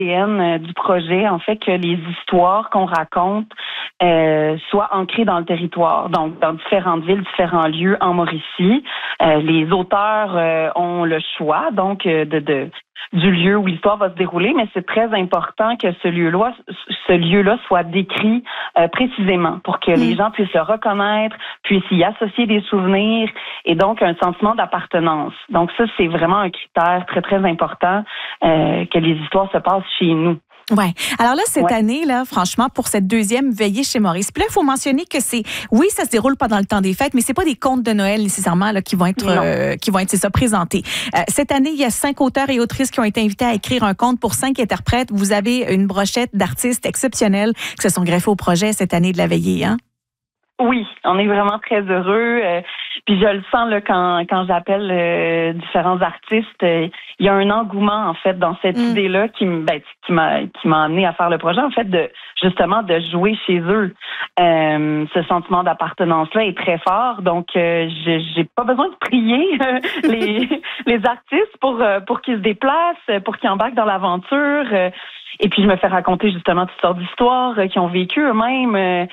l'ADN du projet, en fait, que les histoires qu'on raconte soient ancrées dans le territoire, donc dans différentes villes, différents lieux en Mauricie. Les auteurs ont le choix, donc, du lieu où l'histoire va se dérouler, mais c'est très important que ce lieu-là soit décrit précisément pour que les gens puissent le reconnaître, puissent y associer des souvenirs et donc un sentiment d'appartenance. Donc ça, c'est vraiment un critère très, très important que les histoires se passent chez nous. Ouais. Alors là, cette année, là, franchement, pour cette deuxième veillée chez Maurice, puis là, il faut mentionner que ça se déroule pendant le temps des fêtes, mais c'est pas des contes de Noël nécessairement là, qui vont être c'est ça, présentés. Cette année, il y a 5 auteurs et autrices qui ont été invités à écrire un conte pour 5 interprètes. Vous avez une brochette d'artistes exceptionnels qui se sont greffés au projet cette année de la veillée, hein? Oui, on est vraiment très heureux. Puis je le sens là quand j'appelle différents artistes, il y a un engouement en fait dans cette idée-là qui m'a amené à faire le projet en fait de jouer chez eux. Ce sentiment d'appartenance-là est très fort, donc j'ai pas besoin de prier les artistes pour qu'ils se déplacent, pour qu'ils embarquent dans l'aventure. Et puis, je me fais raconter justement toutes sortes d'histoires qu'ils ont vécues eux-mêmes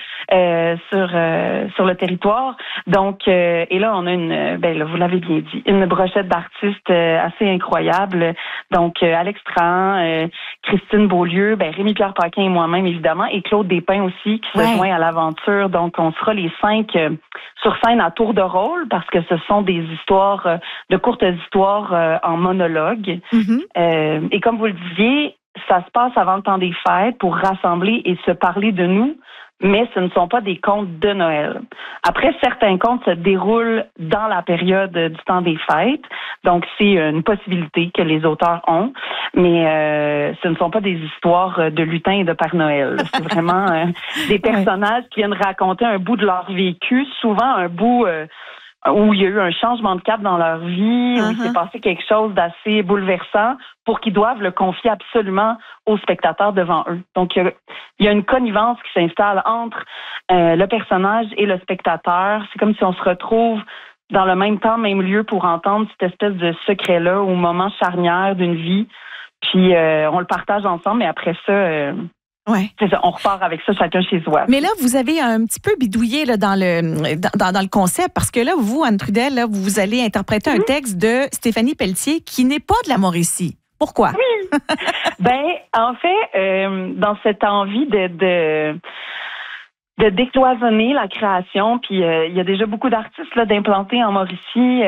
sur le territoire. Donc, et là, on a vous l'avez bien dit, une brochette d'artistes assez incroyable. Donc, Alex Trahan, Christine Beaulieu, Rémi-Pierre Paquin et moi-même, évidemment, et Claude Despins aussi, qui se joint à l'aventure. Donc, on sera les 5 sur scène à tour de rôle parce que ce sont des histoires, de courtes histoires en monologue. Et comme vous le disiez, ça se passe avant le temps des fêtes pour rassembler et se parler de nous, mais ce ne sont pas des contes de Noël. Après, certains contes se déroulent dans la période du temps des fêtes, donc c'est une possibilité que les auteurs ont, mais ce ne sont pas des histoires de lutins et de Père Noël. C'est vraiment des personnages qui viennent raconter un bout de leur vécu, souvent un bout où il y a eu un changement de cap dans leur vie, où il s'est passé quelque chose d'assez bouleversant pour qu'ils doivent le confier absolument aux spectateurs devant eux. Donc, il y a une connivence qui s'installe entre le personnage et le spectateur. C'est comme si on se retrouve dans le même temps, même lieu pour entendre cette espèce de secret-là au moment charnière d'une vie. Puis, on le partage ensemble, mais après ça... c'est ça, on repart avec ça chacun chez soi. Mais là, vous avez un petit peu bidouillé là, dans le concept, parce que là, vous, Anne Trudel, là, vous allez interpréter un texte de Stéphanie Pelletier qui n'est pas de la Mauricie. Pourquoi? Oui! En fait, dans cette envie de décloisonner la création, puis il y a déjà beaucoup d'artistes là d'implantés en Mauricie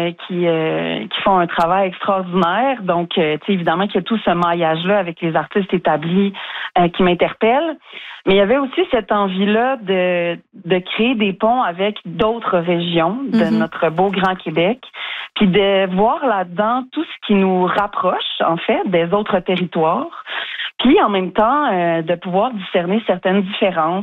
qui font un travail extraordinaire. Donc, tu sais, évidemment qu'il y a tout ce maillage-là avec les artistes établis qui m'interpellent. Mais il y avait aussi cette envie-là de créer des ponts avec d'autres régions de notre beau Grand Québec, puis de voir là-dedans tout ce qui nous rapproche, en fait, des autres territoires. Puis, en même temps, de pouvoir discerner certaines différences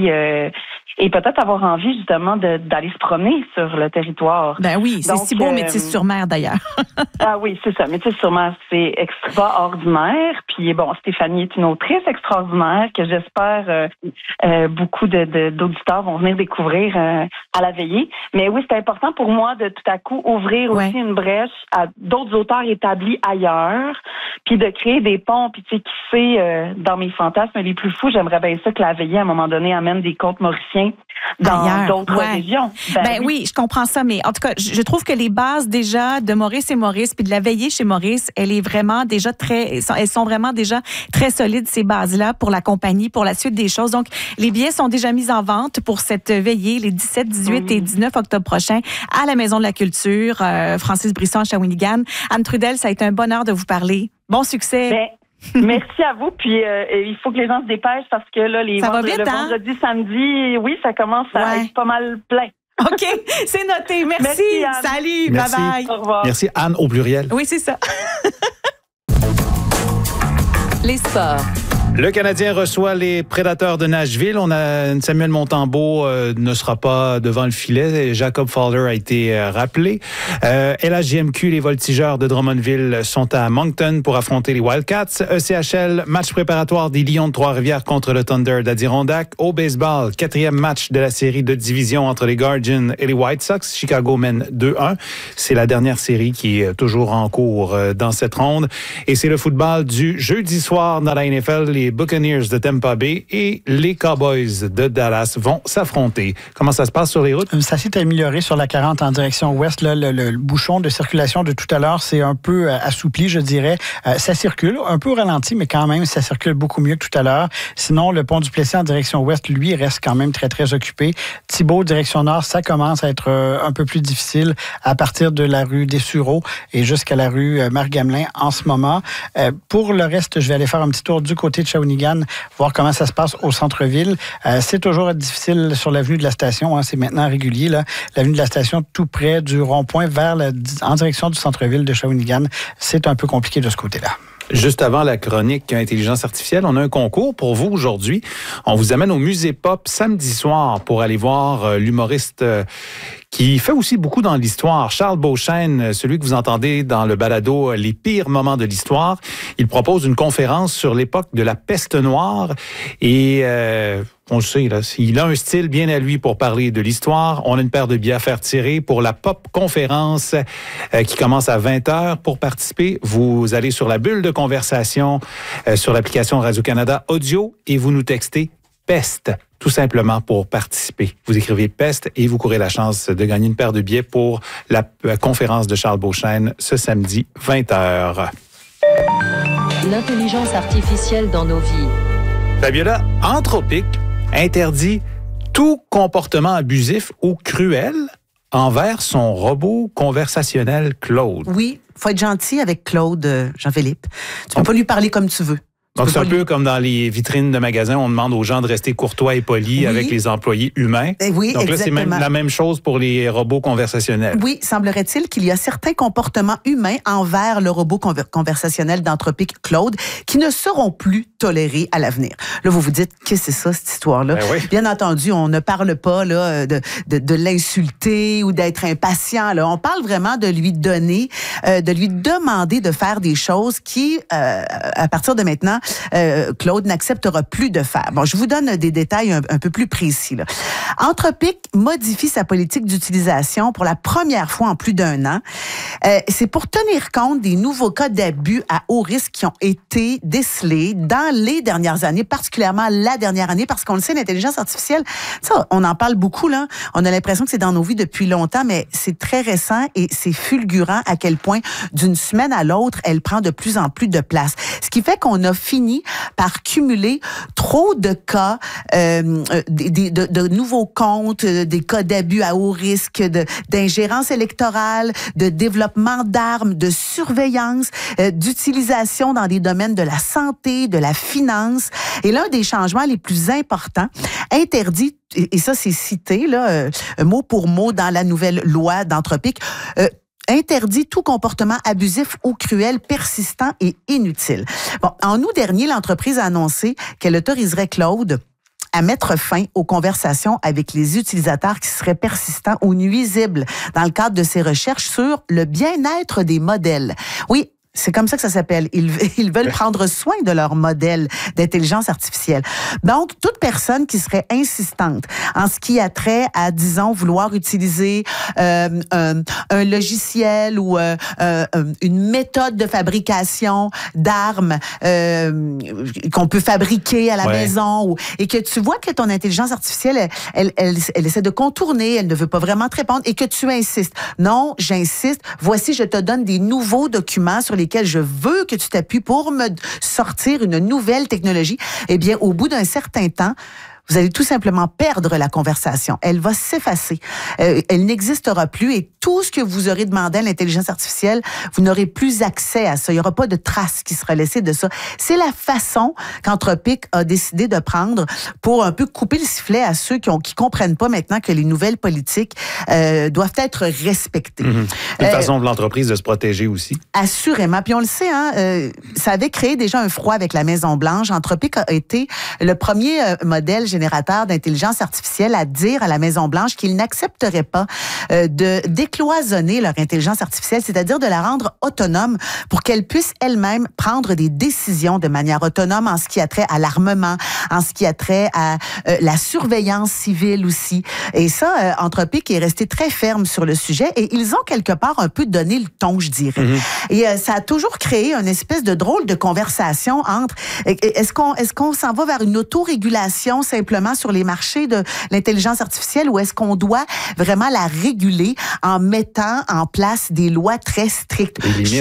et peut-être avoir envie, justement, d'aller se promener sur le territoire. Ben oui, c'est si beau, Métis-sur-Mer, d'ailleurs. Ah oui, c'est ça. Métis-sur-Mer, c'est extraordinaire. Puis, bon, Stéphanie est une autrice extraordinaire que j'espère beaucoup d'auditeurs vont venir découvrir à la veillée. Mais oui, c'est important pour moi de tout à coup ouvrir aussi une brèche à d'autres auteurs établis ailleurs, puis de créer des ponts. Puis, tu sais, qui sait, dans mes fantasmes les plus fous, j'aimerais bien ça que la veillée, à un moment donné, amène des contes mauriciens dans d'autres régions. Oui, je comprends ça, mais en tout cas, je trouve que les bases déjà de Maurice et Maurice, puis de la veillée chez Maurice, elles sont vraiment déjà très solides, ces bases-là, pour la compagnie, pour la suite des choses. Donc, les billets sont déjà mis en vente pour cette veillée les 17, 18 et 19 octobre prochains à la Maison de la Culture, Francis Brisson à Shawinigan. Anne Trudel, ça a été un bonheur de vous parler. Bon succès! Merci à vous. Puis il faut que les gens se dépêchent parce que là, le vendredi, samedi, oui, ça commence à être pas mal plein. OK, c'est noté. Merci Anne. Salut, bye-bye. Au revoir. Merci, Anne, au pluriel. Oui, c'est ça. Les sports. Le Canadien reçoit les Prédateurs de Nashville. Samuel Montembeault ne sera pas devant le filet. Jacob Fowler a été rappelé. LHJMQ, les Voltigeurs de Drummondville sont à Moncton pour affronter les Wildcats. ECHL, match préparatoire des Lions de Trois-Rivières contre le Thunder d'Adirondack. Au baseball, 4e match de la série de division entre les Guardians et les White Sox. Chicago mène 2-1. C'est la dernière série qui est toujours en cours dans cette ronde. Et c'est le football du jeudi soir dans la NFL. Les Buccaneers de Tampa Bay et les Cowboys de Dallas vont s'affronter. Comment ça se passe sur les routes? Ça s'est amélioré sur la 40 en direction ouest. Là, le bouchon de circulation de tout à l'heure, c'est un peu assoupli, je dirais. Ça circule, un peu ralenti, mais quand même, ça circule beaucoup mieux que tout à l'heure. Sinon, le pont du Plessis en direction ouest, lui, reste quand même très, très occupé. Thibault, direction nord, ça commence à être un peu plus difficile à partir de la rue des Sureaux et jusqu'à la rue Marc-Gamelin en ce moment. Pour le reste, je vais aller faire un petit tour du côté de Shawinigan, voir comment ça se passe au centre-ville. C'est toujours difficile sur l'avenue de la station. C'est maintenant régulier. Là. L'avenue de la station, tout près du rond-point, en direction du centre-ville de Shawinigan. C'est un peu compliqué de ce côté-là. Juste avant la chronique Intelligence artificielle, on a un concours pour vous aujourd'hui. On vous amène au Musée Pop samedi soir pour aller voir l'humoriste qui fait aussi beaucoup dans l'histoire, Charles Beauchesne, celui que vous entendez dans le balado Les pires moments de l'histoire. Il propose une conférence sur l'époque de la peste noire et on le sait, là, il a un style bien à lui pour parler de l'histoire. On a une paire de billets à faire tirer pour la Pop Conférence qui commence à 20h. Pour participer, vous allez sur la bulle de conversation sur l'application Radio-Canada Audio et vous nous textez PESTE, tout simplement pour participer. Vous écrivez PESTE et vous courez la chance de gagner une paire de billets pour la conférence de Charles Beauchesne ce samedi 20h. L'intelligence artificielle dans nos vies. Fabiola, Anthropic interdit tout comportement abusif ou cruel envers son robot conversationnel Claude. Oui, il faut être gentil avec Claude, Jean-Philippe. Tu peux pas lui parler comme tu veux. Donc, c'est un peu comme dans les vitrines de magasins, on demande aux gens de rester courtois et polis avec les employés humains. Oui, donc là, exactement. c'est même la même chose pour les robots conversationnels. Oui, semblerait-il qu'il y a certains comportements humains envers le robot conversationnel d'Anthropic Claude qui ne seront plus tolérés à l'avenir. Là, vous vous dites, qu'est-ce que c'est ça, cette histoire-là? Ben oui. Bien entendu, on ne parle pas là, de l'insulter ou d'être impatient. Là. On parle vraiment de lui donner, de lui demander de faire des choses qui, à partir de maintenant, Claude n'acceptera plus de faire. Bon, je vous donne des détails un peu plus précis. Là. Anthropic modifie sa politique d'utilisation pour la première fois en plus d'1 an. C'est pour tenir compte des nouveaux cas d'abus à haut risque qui ont été décelés dans les dernières années, particulièrement la dernière année, parce qu'on le sait, l'intelligence artificielle, ça, on en parle beaucoup, là. On a l'impression que c'est dans nos vies depuis longtemps, mais c'est très récent et c'est fulgurant à quel point, d'une semaine à l'autre, elle prend de plus en plus de place. Ce qui fait qu'on a fini par cumuler trop de cas, de nouveaux comptes, des cas d'abus à haut risque, d'ingérence électorale, de développement d'armes, de surveillance, d'utilisation dans des domaines de la santé, de la finance. Et l'un des changements les plus importants interdit, et ça c'est cité là, mot pour mot dans la nouvelle loi d'Anthropic, interdit tout comportement abusif ou cruel, persistant et inutile. Bon, en août dernier, l'entreprise a annoncé qu'elle autoriserait Claude à mettre fin aux conversations avec les utilisateurs qui seraient persistants ou nuisibles dans le cadre de ses recherches sur le bien-être des modèles. Oui, c'est comme ça que ça s'appelle. Ils veulent prendre soin de leur modèle d'intelligence artificielle. Donc, toute personne qui serait insistante en ce qui a trait à, disons, vouloir utiliser un logiciel ou une méthode de fabrication d'armes qu'on peut fabriquer à la maison, et que tu vois que ton intelligence artificielle, elle essaie de contourner, elle ne veut pas vraiment te répondre, et que tu insistes. Non, j'insiste. Voici, je te donne des nouveaux documents sur lesquels je veux que tu t'appuies pour me sortir une nouvelle technologie. Eh bien, au bout d'un certain temps, vous allez tout simplement perdre la conversation. Elle va s'effacer. Elle n'existera plus et tout ce que vous aurez demandé à l'intelligence artificielle, vous n'aurez plus accès à ça. Il n'y aura pas de trace qui sera laissée de ça. C'est la façon qu'Anthropic a décidé de prendre pour un peu couper le sifflet à ceux qui comprennent pas maintenant que les nouvelles politiques doivent être respectées. Une façon de l'entreprise de se protéger aussi. Assurément. Puis on le sait, ça avait créé déjà un froid avec la Maison-Blanche. Anthropic a été le premier modèle générateur d'intelligence artificielle à dire à la Maison-Blanche qu'il n'accepterait pas de décloisonner leur intelligence artificielle, c'est-à-dire de la rendre autonome pour qu'elle puisse elle-même prendre des décisions de manière autonome en ce qui a trait à l'armement, en ce qui a trait à la surveillance civile aussi. Et ça, Anthropic est resté très ferme sur le sujet et ils ont quelque part un peu donné le ton, je dirais. Et ça a toujours créé une espèce de drôle de conversation entre est-ce qu'on s'en va vers une autorégulation simplement sur les marchés de l'intelligence artificielle ou est-ce qu'on doit vraiment la réguler en mettant en place des lois très strictes?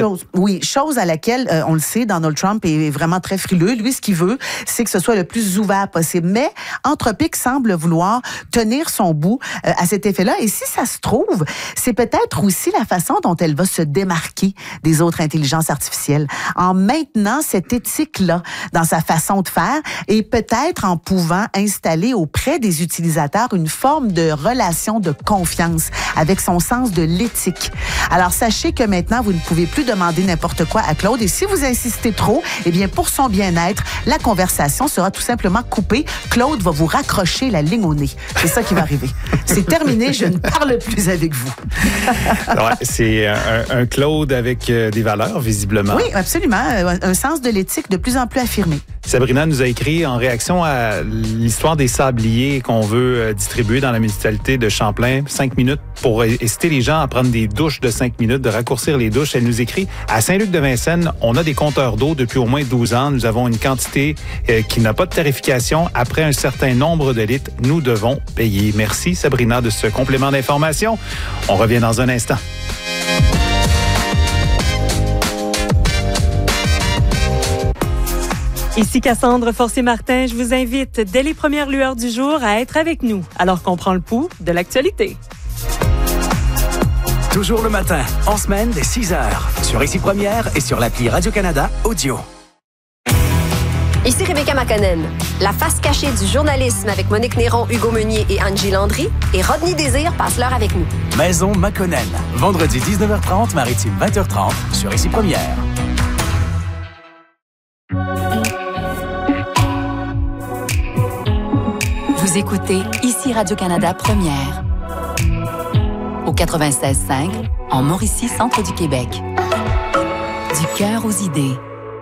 Chose à laquelle, on le sait, Donald Trump est vraiment très frileux. Lui, ce qu'il veut, c'est que ce soit le plus ouvert possible. Mais Anthropic semble vouloir tenir son bout à cet effet-là. Et si ça se trouve, c'est peut-être aussi la façon dont elle va se démarquer des autres intelligences artificielles, en maintenant cette éthique-là dans sa façon de faire et peut-être en pouvant installer auprès des utilisateurs une forme de relation de confiance avec son sens de l'éthique. Alors, sachez que maintenant, vous ne pouvez plus demander n'importe quoi à Claude et si vous insistez trop, eh bien, pour son bien-être, la conversation sera tout simplement coupée. Claude va vous raccrocher la ligne au nez. C'est ça qui va arriver. C'est terminé, je ne parle plus avec vous. Ouais, c'est un Claude avec des valeurs, visiblement. Oui, absolument. Un sens de l'éthique de plus en plus affirmé. Sabrina nous a écrit en réaction à l'histoire des sabliers qu'on veut distribuer dans la municipalité de Champlain, 5 minutes pour inciter les gens à prendre des douches de 5 minutes, de raccourcir les douches. Elle nous écrit, à Saint-Luc-de-Vincennes, on a des compteurs d'eau depuis au moins 12 ans. Nous avons une quantité qui n'a pas de tarification. Après un certain nombre de litres, nous devons payer. Merci Sabrina de ce complément d'information. On revient dans un instant. Ici Cassandre Forcier-Martin, je vous invite dès les premières lueurs du jour à être avec nous, alors qu'on prend le pouls de l'actualité. Toujours le matin, en semaine dès 6h, sur Ici Première et sur l'appli Radio-Canada Audio. Ici Rebecca McConnell. La face cachée du journalisme avec Monique Néron, Hugo Meunier et Angie Landry et Rodney Désir passe l'heure avec nous. Maison McConnell, vendredi 19h30, maritime 20h30, sur Ici Première. Vous écoutez Ici Radio-Canada Première. Au 96.5, en Mauricie, centre du Québec. Du cœur aux idées.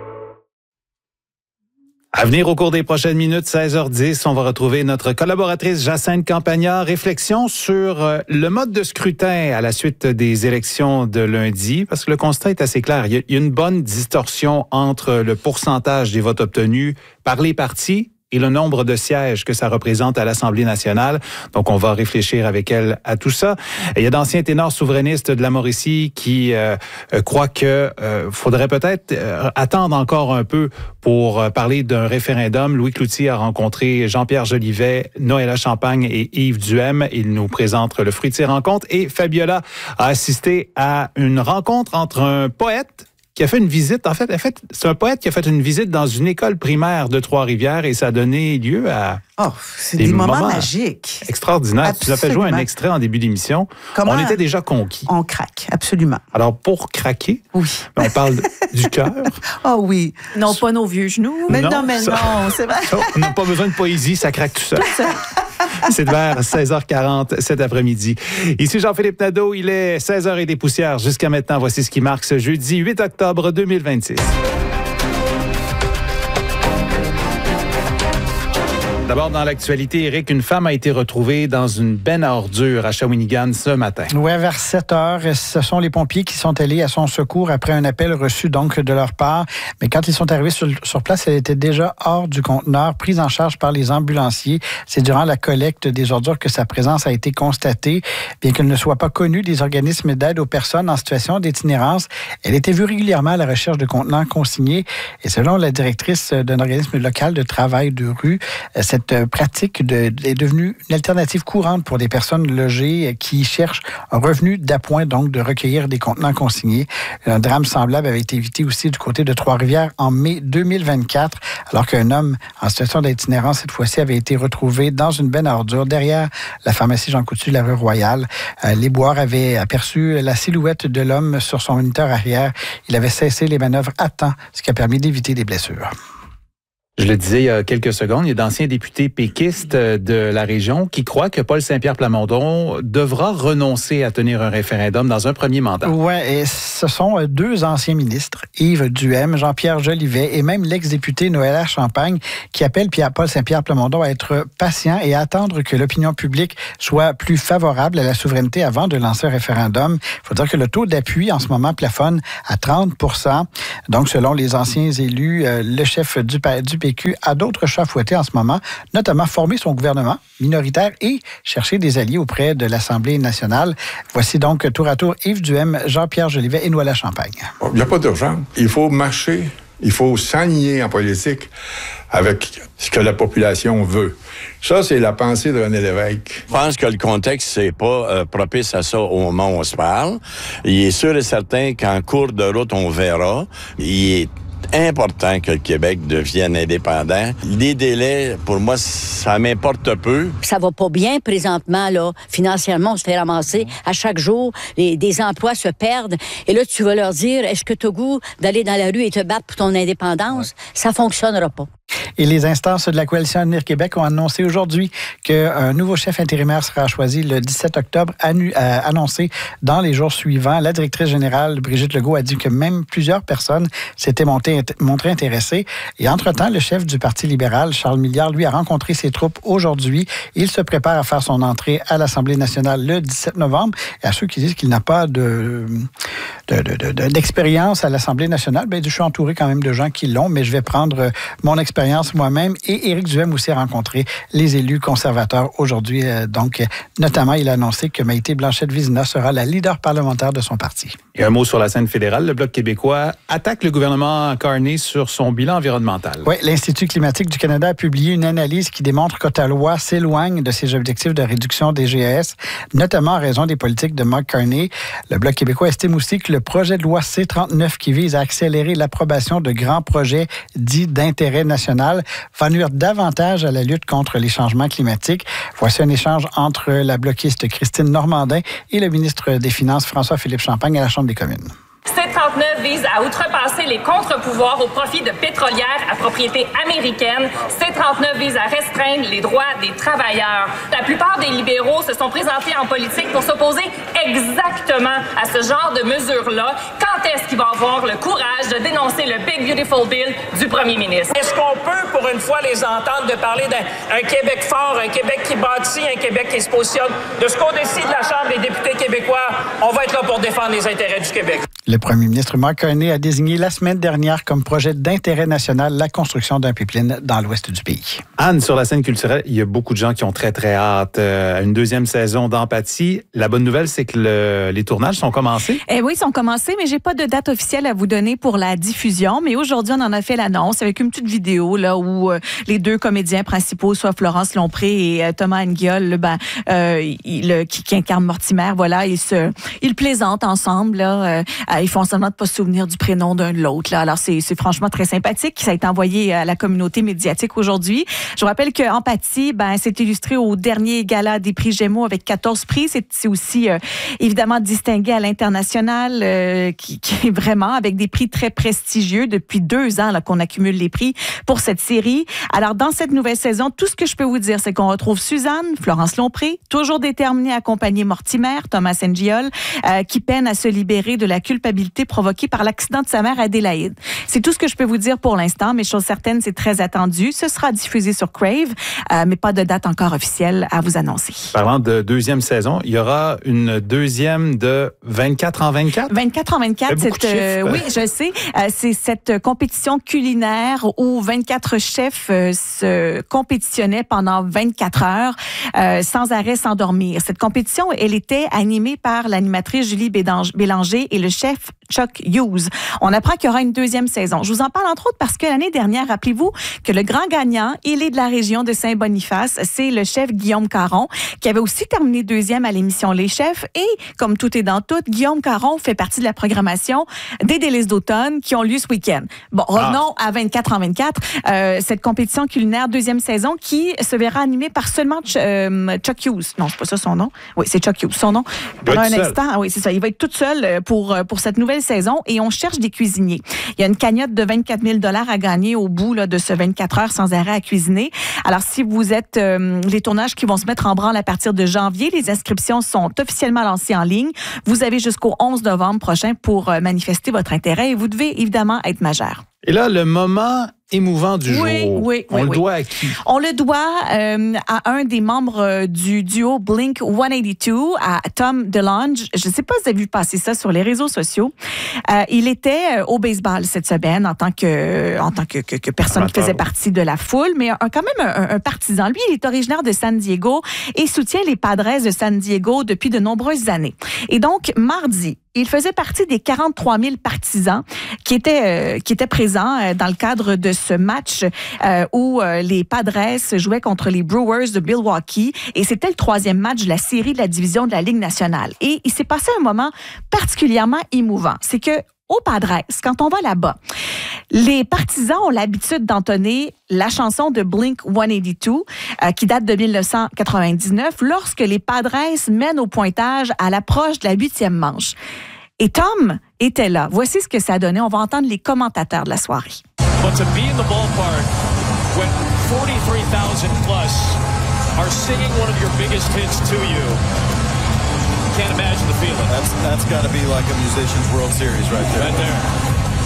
À venir au cours des prochaines minutes, 16h10, on va retrouver notre collaboratrice Jacinthe Campagnard. Réflexion sur le mode de scrutin à la suite des élections de lundi, parce que le constat est assez clair. Il y a une bonne distorsion entre le pourcentage des votes obtenus par les partis et le nombre de sièges que ça représente à l'Assemblée nationale. Donc, on va réfléchir avec elle à tout ça. Il y a d'anciens ténors souverainistes de la Mauricie qui croient que faudrait peut-être attendre encore un peu pour parler d'un référendum. Louis Cloutier a rencontré Jean-Pierre Jolivet, Noëlla Champagne et Yves Duhem. Il nous présente le fruit de ces rencontres. Et Fabiola a assisté à une rencontre entre un poète qui a fait une visite. En fait, c'est un poète qui a fait une visite dans une école primaire de Trois-Rivières et ça a donné lieu à c'est des moments magiques. Extraordinaires. Absolument. Tu nous as fait jouer un extrait en début d'émission. On était déjà conquis. On craque, absolument. Alors, pour craquer, on parle du cœur. Oh oui. Non, pas nos vieux genoux. Mais non, c'est vrai. On n'a pas besoin de poésie, ça craque tout seul. C'est vers 16h40 cet après-midi. Ici Jean-Philippe Nadeau, il est 16h et des poussières. Jusqu'à maintenant, voici ce qui marque ce jeudi 8 octobre 2026. D'abord, dans l'actualité, Éric, une femme a été retrouvée dans une benne à ordures à Shawinigan ce matin. Oui, vers 7 heures. Ce sont les pompiers qui sont allés à son secours après un appel reçu donc de leur part. Mais quand ils sont arrivés sur place, elle était déjà hors du conteneur, prise en charge par les ambulanciers. C'est durant la collecte des ordures que sa présence a été constatée. Bien qu'elle ne soit pas connue des organismes d'aide aux personnes en situation d'itinérance, elle était vue régulièrement à la recherche de contenants consignés. Et selon la directrice d'un organisme local de travail de rue, cette pratique est devenue une alternative courante pour des personnes logées qui cherchent un revenu d'appoint, donc de recueillir des contenants consignés. Un drame semblable avait été évité aussi du côté de Trois-Rivières en mai 2024, alors qu'un homme en situation d'itinérance, cette fois-ci, avait été retrouvé dans une benne à ordures derrière la pharmacie Jean Coutu de la rue Royale. Les boueurs avaient aperçu la silhouette de l'homme sur son moniteur arrière. Il avait cessé les manœuvres à temps, ce qui a permis d'éviter des blessures. Je le disais il y a quelques secondes, il y a d'anciens députés péquistes de la région qui croient que Paul Saint-Pierre Plamondon devra renoncer à tenir un référendum dans un premier mandat. Oui, et ce sont deux anciens ministres, Yves Duhem, Jean-Pierre Jolivet et même l'ex-député Noëlla Champagne qui appellent Paul Saint-Pierre Plamondon à être patient et à attendre que l'opinion publique soit plus favorable à la souveraineté avant de lancer un référendum. Il faut dire que le taux d'appui en ce moment plafonne à 30 %. Donc, selon les anciens élus, le chef du PQ a d'autres chats fouettés en ce moment, notamment former son gouvernement minoritaire et chercher des alliés auprès de l'Assemblée nationale. Voici donc tour à tour Yves Duhem, Jean-Pierre Jolivet et Noëlla Champagne. Il n'y a pas d'urgence. Il faut marcher, il faut s'aligner en politique avec ce que la population veut. Ça, c'est la pensée de René Lévesque. Je pense que le contexte, c'est pas propice à ça au moment où on se parle. Il est sûr et certain qu'en cours de route, on verra. Il est important que le Québec devienne indépendant. Les délais, pour moi, ça m'importe peu. Ça va pas bien présentement, là. Financièrement, on se fait ramasser. À chaque jour, des emplois se perdent. Et là, tu vas leur dire, est-ce que tu as goût d'aller dans la rue et te battre pour ton indépendance? Ça fonctionnera pas. Et les instances de la Coalition Avenir Québec ont annoncé aujourd'hui qu'un nouveau chef intérimaire sera choisi le 17 octobre, annoncé dans les jours suivants. La directrice générale, Brigitte Legault, a dit que même plusieurs personnes s'étaient montrées intéressées. Et entre-temps, le chef du Parti libéral, Charles Milliard, lui, a rencontré ses troupes aujourd'hui. Il se prépare à faire son entrée à l'Assemblée nationale le 17 novembre. Et à ceux qui disent qu'il n'a pas d'expérience à l'Assemblée nationale, je suis entouré quand même de gens qui l'ont, mais je vais prendre mon expérience moi-même. Et Éric Duhem aussi a rencontré les élus conservateurs aujourd'hui. Donc, notamment, il a annoncé que Maïté Blanchette-Vizina sera la leader parlementaire de son parti. Et un mot sur la scène fédérale. Le Bloc québécois attaque le gouvernement Carney sur son bilan environnemental. Oui, l'Institut climatique du Canada a publié une analyse qui démontre qu'Ottawa s'éloigne de ses objectifs de réduction des GES, notamment en raison des politiques de Mark Carney. Le Bloc québécois estime aussi que le projet de loi C-39 qui vise à accélérer l'approbation de grands projets dits d'intérêt national va nuire davantage à la lutte contre les changements climatiques. Voici un échange entre la bloquiste Christine Normandin et le ministre des Finances François-Philippe Champagne à la Chambre des communes. C-39 vise à outrepasser les contre-pouvoirs au profit de pétrolières à propriété américaine. C-39 vise à restreindre les droits des travailleurs. La plupart des libéraux se sont présentés en politique pour s'opposer exactement à ce genre de mesures-là. Quand est-ce qu'ils vont avoir le courage de dénoncer le Big Beautiful Bill du premier ministre? Est-ce qu'on peut, pour une fois, les entendre de parler d'un Québec fort, un Québec qui bâtit, un Québec qui se positionne? De ce qu'on décide de la Chambre des députés québécois, on va être là pour défendre les intérêts du Québec. Le premier ministre Mark Carney a désigné la semaine dernière comme projet d'intérêt national la construction d'un pipeline dans l'ouest du pays. Anne, sur la scène culturelle, il y a beaucoup de gens qui ont très, très hâte à une deuxième saison d'Empathie. La bonne nouvelle, c'est que les tournages sont commencés. Oui, ils sont commencés, mais j'ai pas de date officielle à vous donner pour la diffusion. Mais aujourd'hui, on en a fait l'annonce avec une petite vidéo là où les deux comédiens principaux, soit Florence Lompré et Thomas Nguyen, qui incarne Mortimer, voilà, ils plaisantent ensemble. Là, ils font seulement de pas se souvenir du prénom d'un de l'autre. Là. Alors, c'est franchement très sympathique. Ça a été envoyé à la communauté médiatique aujourd'hui. Je vous rappelle que Empathie, c'est illustré au dernier gala des prix Gémeaux avec 14 prix. C'est aussi, évidemment, distingué à l'international, qui est vraiment avec des prix très prestigieux depuis 2 ans là, qu'on accumule les prix pour cette série. Alors, dans cette nouvelle saison, tout ce que je peux vous dire, c'est qu'on retrouve Suzanne, Florence Lompré, toujours déterminée à accompagner Mortimer, Thomas Nguyen, qui peine à se libérer de la culpabilité provoquée par l'accident de sa mère Adélaïde. C'est tout ce que je peux vous dire pour l'instant, mais chose certaine, c'est très attendu. Ce sera diffusé sur Crave, mais pas de date encore officielle à vous annoncer. Parlant de deuxième saison, il y aura une deuxième de 24 en 24? 24 en 24, oui, je sais. C'est cette compétition culinaire où 24 chefs se compétitionnaient pendant 24 heures sans arrêt, sans dormir. Cette compétition, elle était animée par l'animatrice Julie Bélanger et le chef Chuck Hughes. On apprend qu'il y aura une deuxième saison. Je vous en parle entre autres parce que l'année dernière, rappelez-vous que le grand gagnant, il est de la région de Saint-Boniface. C'est le chef Guillaume Caron, qui avait aussi terminé deuxième à l'émission Les Chefs. Et comme tout est dans tout, Guillaume Caron fait partie de la programmation des Délices d'automne qui ont lieu ce week-end. Bon, revenons à 24 en 24. Cette compétition culinaire deuxième saison qui se verra animée par seulement Chuck Hughes. Non, c'est pas ça son nom. Oui, c'est Chuck Hughes, son nom. Pendant un instant, oui, c'est ça. Il va être tout seul pour cette nouvelle saison et on cherche des cuisiniers. Il y a une cagnotte de 24 000 $ à gagner au bout là, de ce 24 heures sans arrêt à cuisiner. Alors, si vous êtes les tournages qui vont se mettre en branle à partir de janvier, les inscriptions sont officiellement lancées en ligne. Vous avez jusqu'au 11 novembre prochain pour manifester votre intérêt et vous devez évidemment être majeur. Et là, le moment émouvant du jour, on le doit à qui? On le doit à un des membres du duo Blink-182, à Tom DeLonge. Je ne sais pas si vous avez vu passer ça sur les réseaux sociaux. Il était au baseball cette semaine en tant que personne qui faisait partie de la foule, mais quand même un partisan. Lui, il est originaire de San Diego et soutient les Padres de San Diego depuis de nombreuses années. Et donc, mardi, il faisait partie des 43 000 partisans qui étaient présents dans le cadre de ce match où les Padres jouaient contre les Brewers de Milwaukee. Et c'était le 3e match de la série de la division de la Ligue nationale. Et il s'est passé un moment particulièrement émouvant. C'est que aux Padres, quand on va là-bas, les partisans ont l'habitude d'entonner la chanson de Blink-182 qui date de 1999 lorsque les Padres mènent au pointage à l'approche de la 8e manche. Et Tom était là. Voici ce que ça a donné. On va entendre les commentateurs de la soirée. But to be in the ballpark when 43,000 plus are singing one of your biggest hits to you, can't imagine the feeling. That's got to be like a musician's World Series right there. Right there.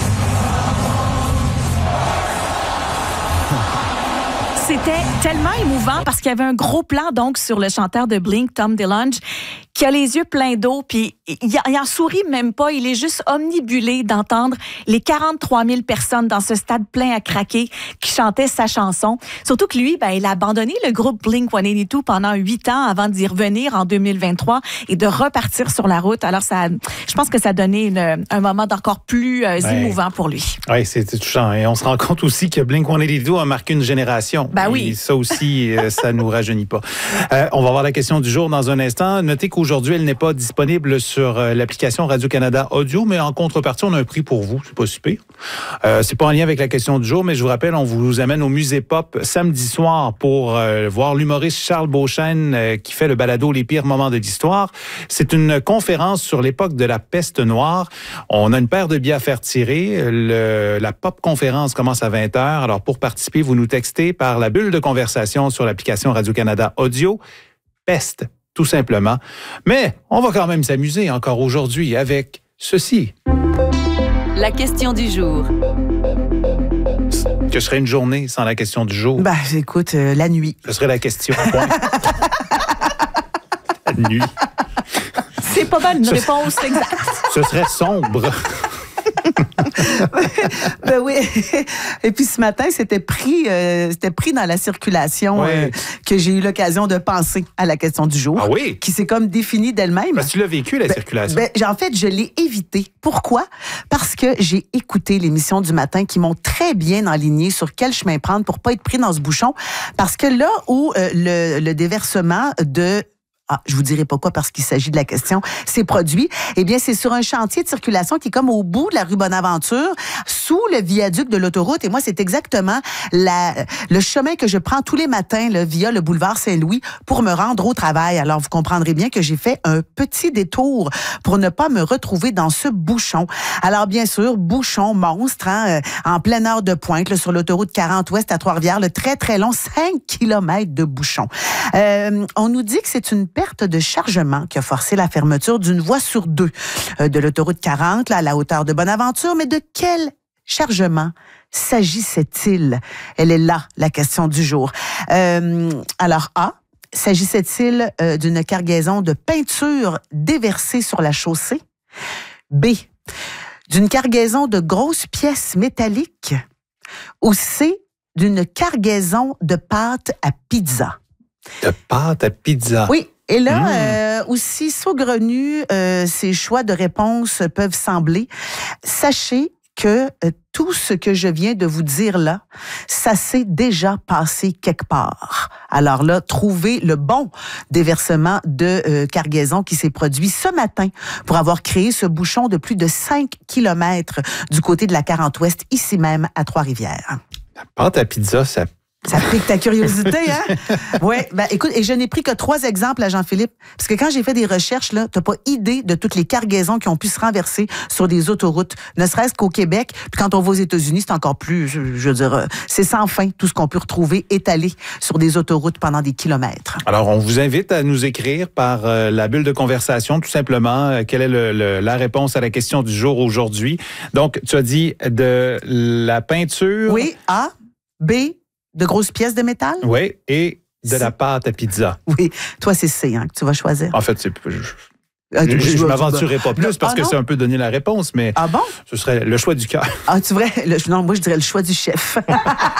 C'était tellement émouvant parce qu'il y avait un gros plan donc sur le chanteur de Blink, Tom DeLonge, qui a les yeux pleins d'eau, puis il en sourit même pas. Il est juste omnibulé d'entendre les 43 000 personnes dans ce stade plein à craquer qui chantaient sa chanson. Surtout que lui, il a abandonné le groupe Blink-182 pendant 8 ans avant d'y revenir en 2023 et de repartir sur la route. Alors, je pense que ça a donné un moment d'encore plus émouvant pour lui. Oui, c'est touchant. Et on se rend compte aussi que Blink-182 a marqué une génération. Oui. Et ça aussi, ça nous rajeunit pas. On va voir la question du jour dans un instant. Notez qu'aujourd'hui, elle n'est pas disponible sur l'application Radio-Canada Audio, mais en contrepartie, on a un prix pour vous. C'est pas super. C'est pas en lien avec la question du jour, mais je vous rappelle, on vous amène au Musée Pop samedi soir pour voir l'humoriste Charles Beauchesne qui fait le balado Les pires moments de l'histoire. C'est une conférence sur l'époque de la peste noire. On a une paire de billets à faire tirer. La pop conférence commence à 20h. Alors, pour participer, vous nous textez par la bulle de conversation sur l'application Radio-Canada Audio. Peste, tout simplement. Mais on va quand même s'amuser encore aujourd'hui avec ceci. La question du jour. Que serait une journée sans la question du jour? Écoute, la nuit. Ce serait la question. La nuit. C'est pas mal une réponse exacte. Ce serait sombre. Oui. Et puis ce matin, c'était pris dans la circulation que j'ai eu l'occasion de penser à la question du jour. Ah oui? Qui s'est comme définie d'elle-même. Parce que tu l'as vécu, la circulation. En fait, je l'ai évitée. Pourquoi? Parce que j'ai écouté l'émission du matin qui m'ont très bien enligné sur quel chemin prendre pour pas être pris dans ce bouchon. Parce que là où le déversement de... je vous dirai pas quoi parce qu'il s'agit de la question. C'est produit. Eh bien, c'est sur un chantier de circulation qui est comme au bout de la rue Bonaventure, sous le viaduc de l'autoroute. Et moi, c'est exactement le chemin que je prends tous les matins là, via le boulevard Saint-Louis pour me rendre au travail. Alors, vous comprendrez bien que j'ai fait un petit détour pour ne pas me retrouver dans ce bouchon. Alors, bien sûr, bouchon monstre, en pleine heure de pointe, là, sur l'autoroute 40 Ouest à Trois-Rivières, le très, très long 5 km de bouchon. On nous dit que c'est une perte de chargement qui a forcé la fermeture d'une voie sur 2 de l'autoroute 40, là, à la hauteur de Bonaventure. Mais de quel chargement s'agissait-il? Elle est là, la question du jour. Alors, A, s'agissait-il d'une cargaison de peinture déversée sur la chaussée? B, d'une cargaison de grosses pièces métalliques? Ou C, d'une cargaison de pâte à pizza? De pâte à pizza? Oui. Et là, aussi saugrenus ces choix de réponse peuvent sembler, sachez que tout ce que je viens de vous dire là, ça s'est déjà passé quelque part. Alors là, trouvez le bon déversement de cargaison qui s'est produit ce matin pour avoir créé ce bouchon de plus de 5 kilomètres du côté de la 40 Ouest, ici même à Trois-Rivières. La pâte à pizza, ça pique ta curiosité, hein? Oui, ben écoute, et je n'ai pris que 3 exemples à Jean-Philippe, parce que quand j'ai fait des recherches, là, t'as pas idée de toutes les cargaisons qui ont pu se renverser sur des autoroutes, ne serait-ce qu'au Québec, puis quand on va aux États-Unis, c'est encore plus, je veux dire, c'est sans fin tout ce qu'on peut retrouver étalé sur des autoroutes pendant des kilomètres. Alors, on vous invite à nous écrire par la bulle de conversation, tout simplement, quelle est la réponse à la question du jour aujourd'hui. Donc, tu as dit de la peinture. Oui, A, B, de grosses pièces de métal? Oui, et de la pâte à pizza. Oui, toi, c'est C que tu vas choisir. En fait, je ne m'aventurerai pas plus parce que c'est un peu donner la réponse, mais bon? Ce serait le choix du cœur. Ah, tu vrai? Non, moi, je dirais le choix du chef.